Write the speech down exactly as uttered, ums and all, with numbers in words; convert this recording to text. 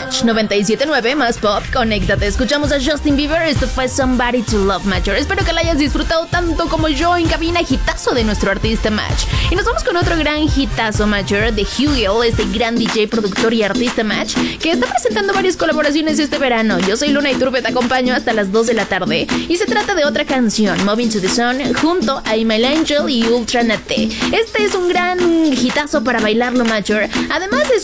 Match noventa y siete punto nueve más pop, conéctate. Escuchamos a Justin Bieber, esto fue Somebody to Love, Matcher. Espero que la hayas disfrutado tanto como yo en cabina, hitazo de nuestro artista Match. Y nos vamos con otro gran hitazo, Matcher, de Hugill, este gran D J, productor y artista Match, que está presentando varias colaboraciones este verano. Yo soy Luna Iturbe, te acompaño hasta las dos de la tarde. Y se trata de otra canción, Moving to the Sun, junto a Email Angel y Ultra Nate. Este es un gran hitazo para bailarlo, Matcher. Además es